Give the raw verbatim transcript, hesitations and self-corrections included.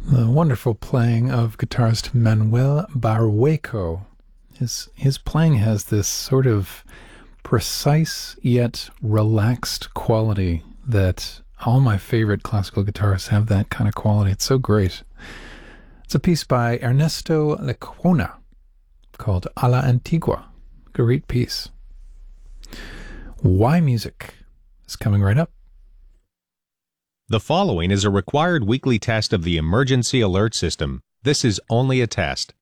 The wonderful playing of guitarist Manuel Barrueco. His, his playing has this sort of precise yet relaxed quality that all my favorite classical guitarists have that kind of quality. It's so great. It's a piece by Ernesto Lecuona called A la Antigua. Great piece. Why Music is coming right up. The following is a required weekly test of the Emergency Alert System. This is only a test.